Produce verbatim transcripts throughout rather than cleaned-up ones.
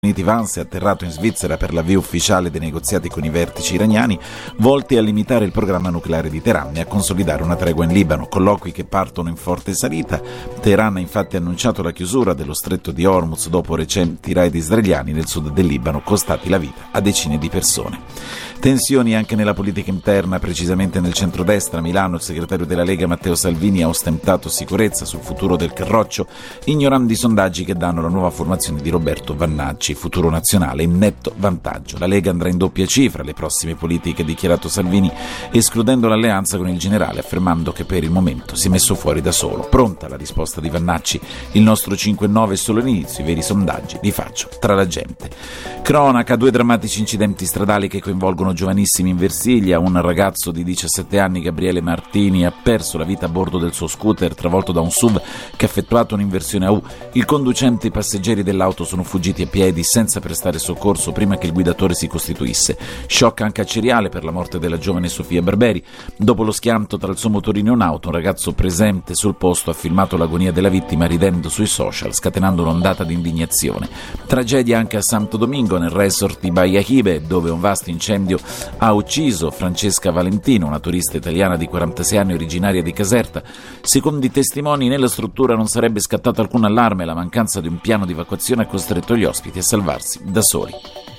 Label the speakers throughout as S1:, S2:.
S1: Uniti Vance è atterrato in Svizzera per l'avvio ufficiale dei negoziati con i vertici iraniani volti a limitare il programma nucleare di Teheran e a consolidare una tregua in Libano, colloqui che partono in forte salita. Teheran ha infatti annunciato la chiusura dello stretto di Hormuz dopo recenti raid israeliani nel sud del Libano, costati la vita a decine di persone. Tensioni anche nella politica interna, precisamente nel centrodestra. A Milano il segretario della Lega Matteo Salvini ha ostentato sicurezza sul futuro del Carroccio, ignorando i sondaggi che danno la nuova formazione di Roberto Vannacci, futuro nazionale, in netto vantaggio. La Lega andrà in doppia cifra alle prossime politiche, ha dichiarato Salvini, escludendo l'alleanza con il generale, affermando che per il momento si è messo fuori da solo. Pronta la risposta di Vannacci: il nostro cinque nove è solo l'inizio, i veri sondaggi li faccio tra la gente. Cronaca, due drammatici incidenti stradali che coinvolgono giovanissimi in Versilia. Un ragazzo di diciassette anni, Gabriele Martini, ha perso la vita a bordo del suo scooter travolto da un S U V che ha effettuato un'inversione a U. Il conducente e i passeggeri dell'auto sono fuggiti a piedi senza prestare soccorso prima che il guidatore si costituisse. Shock anche a Ceriale per la morte della giovane Sofia Barberi. Dopo lo schianto tra il suo motorino e un'auto, un ragazzo presente sul posto ha filmato l'agonia della vittima ridendo sui social, scatenando un'ondata di indignazione. Tragedia anche a Santo Domingo, nel resort di Baia Hibe, dove un vasto incendio ha ucciso Francesca Valentino, una turista italiana di quarantasei anni originaria di Caserta. Secondo i testimoni, nella struttura non sarebbe scattato alcun allarme e la mancanza di un piano di evacuazione ha costretto gli ospiti a salvarsi da soli.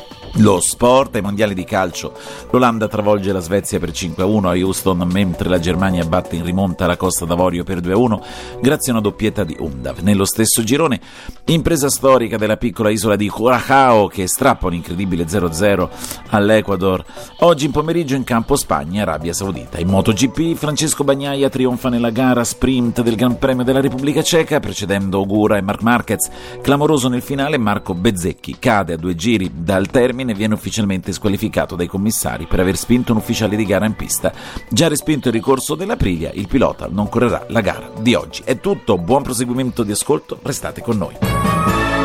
S1: Lo sport, ai mondiali di calcio, l'Olanda travolge la Svezia per cinque a uno a Houston, mentre la Germania batte in rimonta la Costa d'Avorio per due a uno grazie a una doppietta di Undav. Nello stesso girone, impresa storica della piccola isola di Curaçao che strappa un incredibile zero a zero all'Ecuador. Oggi in pomeriggio in campo Spagna e Arabia Saudita. In MotoGP, Francesco Bagnaia trionfa nella gara sprint del Gran Premio della Repubblica Ceca, precedendo Ogura e Marc Marquez. Clamoroso nel finale, Marco Bezzecchi cade a due giri dal termine e viene ufficialmente squalificato dai commissari per aver spinto un ufficiale di gara in pista. Già respinto il ricorso dell'Aprilia, il pilota non correrà la gara di oggi. È tutto, buon proseguimento di ascolto, restate con noi.